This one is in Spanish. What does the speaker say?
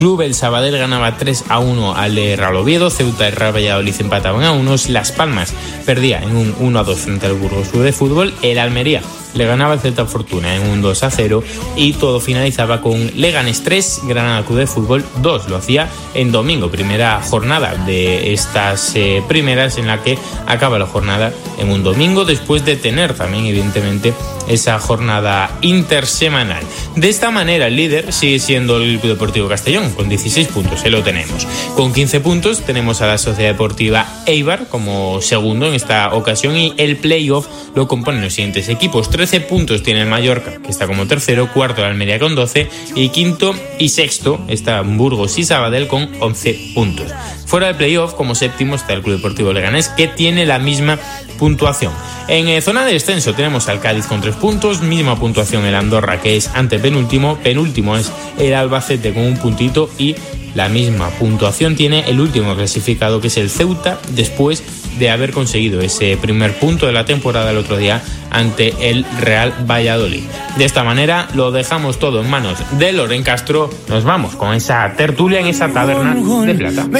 Club, el Sabadell ganaba 3-1 al de Real Oviedo, Ceuta y Real Valladolid empataban a unos, Las Palmas perdía en un 1-2 frente al Burgos Club de Fútbol, el Almería le ganaba al Celta Fortuna en un 2-0 y todo finalizaba con Leganés 3, Granada Club de Fútbol 2. Lo hacía en domingo, primera jornada de estas primeras en la que acaba la jornada en un domingo, después de tener también evidentemente esa jornada intersemanal. De esta manera el líder sigue siendo el Club Deportivo Castellón con 16 puntos, lo tenemos. Con 15 puntos tenemos a la Sociedad Deportiva Eibar como segundo en esta ocasión y el playoff lo componen los siguientes equipos. 13 puntos tiene el Mallorca, que está como tercero, cuarto el Almería con 12 y quinto y sexto están Burgos y Sabadell con 11 puntos. Fuera del playoff, como séptimo, está el Club Deportivo Leganés, que tiene la misma puntuación. En zona de descenso tenemos al Cádiz con 3 puntos, misma puntuación el Andorra, que es antepenúltimo, penúltimo es el Albacete con un puntito y la misma puntuación tiene el último clasificado, que es el Ceuta, después de haber conseguido ese primer punto de la temporada el otro día ante el Real Valladolid. De esta manera lo dejamos todo en manos de Loren Castro. Nos vamos con esa tertulia en esa taberna de plata.